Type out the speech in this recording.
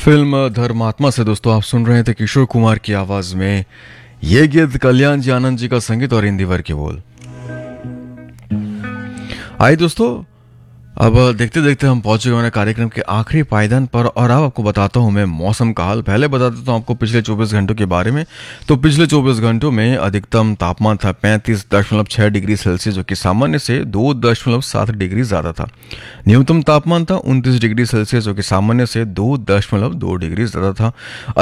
Film धर्मात्मा से दोस्तों आप सुन रहे थे किशोर कुमार की आवाज में ये गीत, कल्याण जी आनंद जी का संगीत और इंदिवर के बोल। आइए दोस्तों, अब देखते देखते हम पहुंच गए हमारे कार्यक्रम के आखिरी पायदान पर और अब आपको बताता हूं मैं मौसम का हाल। पहले बता देता हूं आपको पिछले 24 घंटों के बारे में। तो पिछले 24 घंटों में अधिकतम तापमान था 35.6 डिग्री सेल्सियस, जो कि सामान्य से 2.7 डिग्री ज्यादा था। न्यूनतम तापमान था 29 डिग्री सेल्सियस, जो कि सामान्य से 2.2 डिग्री ज्यादा था।